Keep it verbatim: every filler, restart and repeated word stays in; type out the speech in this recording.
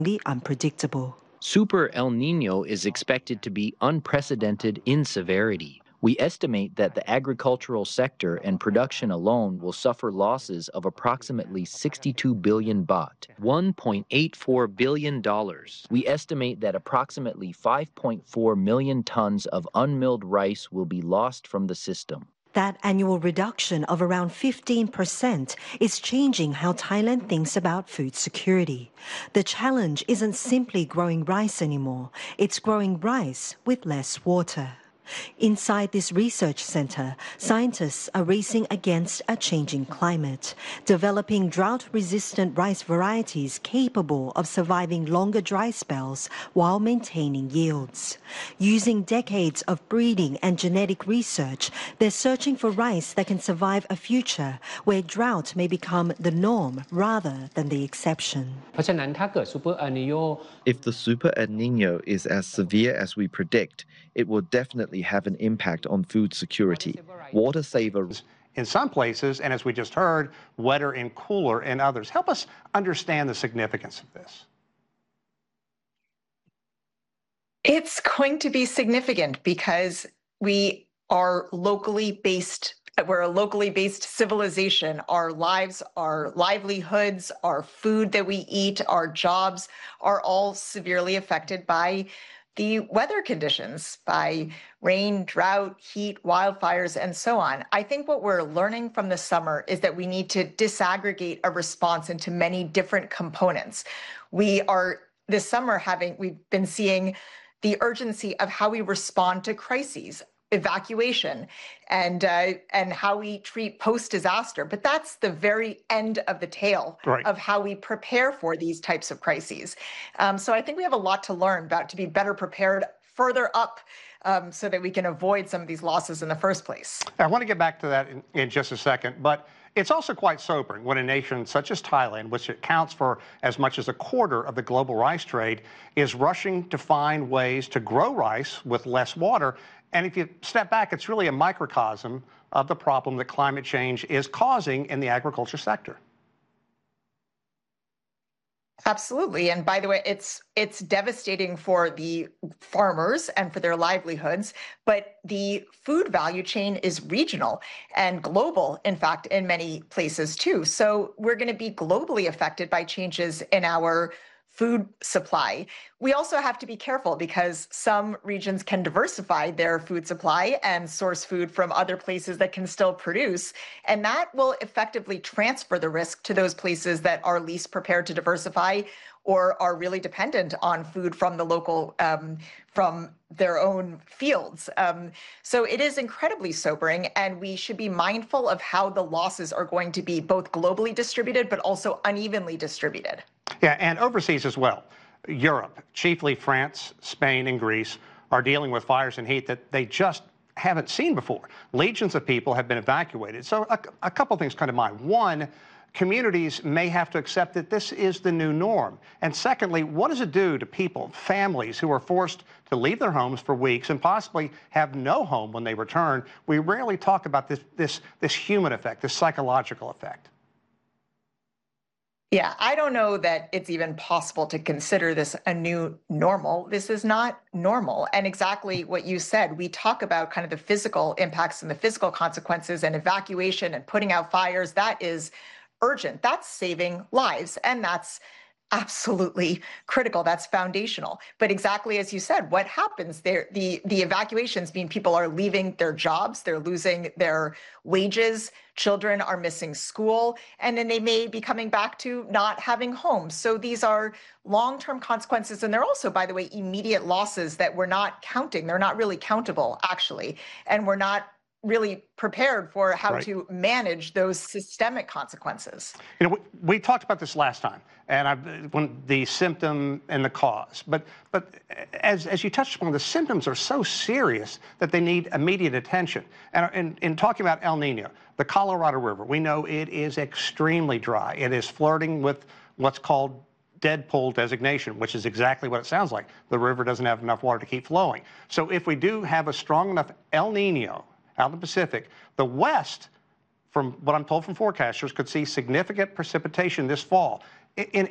unpredictable. Super El Nino is expected to be unprecedented in severity. We estimate that the agricultural sector and production alone will suffer losses of approximately sixty-two billion baht, one point eight four billion dollars. We estimate that approximately five point four million tons of unmilled rice will be lost from the system. That annual reduction of around fifteen percent is changing how Thailand thinks about food security. The challenge isn't simply growing rice anymore, it's growing rice with less water. Inside this research center, scientists are racing against a changing climate, developing drought-resistant rice varieties capable of surviving longer dry spells while maintaining yields. Using decades of breeding and genetic research, they're searching for rice that can survive a future where drought may become the norm rather than the exception. เพราะฉะนั้นถ้าเกิด Super El Niño If the Super El Nino is as severe as we predict, it will definitely have an impact on food security. Water savers in some places, and as we just heard, wetter and cooler in others. Help us understand the significance of this. It's going to be significant because we are locally based. We're a locally based civilization. Our lives, our livelihoods, our food that we eat, our jobs are all severely affected by the weather conditions, by rain, drought, heat, wildfires, and so on. I think what we're learning from the summer is that we need to disaggregate a response into many different components. We are this summer having, we've been seeing the urgency of how we respond to crises, evacuation, and uh, and how we treat post-disaster. But that's the very end of the tale right. of how we prepare for these types of crises. Um, so I think we have a lot to learn about to be better prepared further up um, so that we can avoid some of these losses in the first place. I want to get back to that in, in just a second, but it's also quite sobering when a nation such as Thailand, which accounts for as much as a quarter of the global rice trade, is rushing to find ways to grow rice with less water. And if you step back, it's really a microcosm of the problem that climate change is causing in the agriculture sector. Absolutely. And by the way, it's it's devastating for the farmers and for their livelihoods, but the food value chain is regional and global, in fact, in many places too. So we're going to be globally affected by changes in our food supply. We also have to be careful because some regions can diversify their food supply and source food from other places that can still produce. And that will effectively transfer the risk to those places that are least prepared to diversify or are really dependent on food from the local, um, from their own fields. Um, so it is incredibly sobering, and we should be mindful of how the losses are going to be both globally distributed, but also unevenly distributed. Yeah, and overseas as well. Europe, chiefly France, Spain, and Greece, are dealing with fires and heat that they just haven't seen before. Legions of people have been evacuated. So a, a couple things come to mind. One, communities may have to accept that this is the new norm. And secondly, what does it do to people, families who are forced to leave their homes for weeks and possibly have no home when they return? We rarely talk about this, this, this human effect, this psychological effect. Yeah, I don't know that it's even possible to consider this a new normal. This is not normal. And exactly what you said, we talk about kind of the physical impacts and the physical consequences and evacuation and putting out fires. That is urgent. That's saving lives. And that's absolutely critical. That's foundational. But exactly as you said, what happens there? The, the evacuations mean people are leaving their jobs, they're losing their wages, children are missing school, and then they may be coming back to not having homes. So these are long-term consequences. And they're also, by the way, immediate losses that we're not counting. They're not really countable, actually. And we're not really prepared for how right. to manage those systemic consequences. You know, we, we talked about this last time, and I, when the symptom and the cause. But but as as you touched upon, the symptoms are so serious that they need immediate attention. And in, in talking about El Nino, the Colorado River, we know it is extremely dry. It is flirting with what's called dead pool designation, which is exactly what it sounds like. The river doesn't have enough water to keep flowing. So if we do have a strong enough El Nino out in the Pacific, the West, from what I'm told from forecasters, could see significant precipitation this fall. In